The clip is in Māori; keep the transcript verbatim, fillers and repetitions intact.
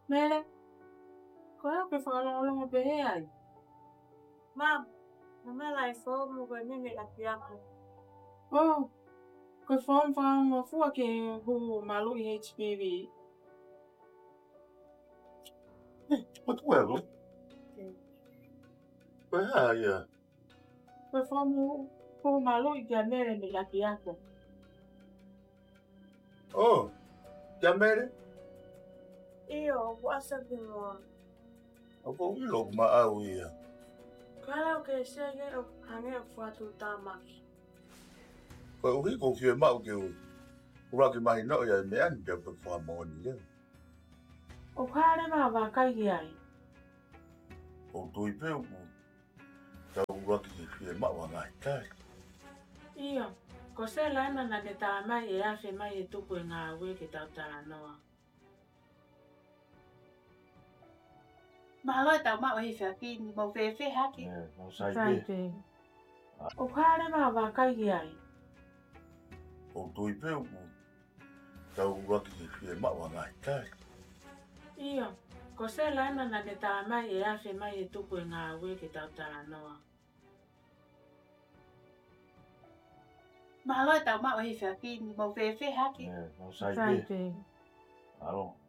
Mele, kwa pe fala long be ai. Mam, mama lai fo mo go ni me la piako. Oh, ko fam fam mo fu ke hu malu H P V. What well? Where ya? Ko fam hu malu ya mere me la piako. Oh, jamere? Iyo, wasa bimo. Ako ilog ma awi ya. Kala ke sege o hange fo tu tamaki. Ko wi ko fie ma ke u. Ura ki mai no ya me an de pe fa mo ni ya. O kare ma va kai ai. O tu i pe u. Ta ura ki fie ma wa ngai kai. Iyo, ko se la na na de ta mai e afe mai e tupu nga we ke ta ta no. Mà lôi tàu mạo hi phải pin màu về phê hát kì. Nó sai Sai pe. pe. O kare ma va kai ai. O tu i pe u. Ta ura ki fie ma wa ngai kai. Iyo, ko se la na na de ta mai e afe mai e tupu nga we ke ta ta no. Mà lôi tàu mạo hi phải pin màu về phê hát kì. Nó sai Sai pe. pe. Alo.